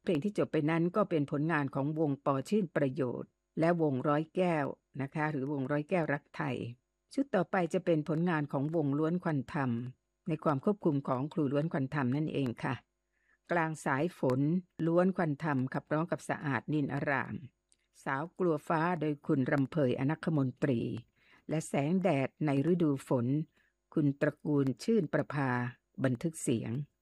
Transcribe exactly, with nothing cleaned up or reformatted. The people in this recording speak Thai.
เพลงที่จบไปนั้นก็เป็นผลงานของวงปอชื่นประโยชน์และวงร้อยแก้วนะคะหรือวงร้อยแก้วรักไทยชุดต่อไปจะเป็นผลงานของวงล้วนควันธรรมในความควบคุมของครูล้วนควันธรรมนั่นเองค่ะกลางสายฝนล้วนควันธรรมขับร้องกับสะอาดนินอารามสาวกลัวฟ้าโดยคุณรำเภยอนัคคมนตรีและแสงแดดในฤดูฝนคุณตระกูลชื่นประภาบันทึกเสียง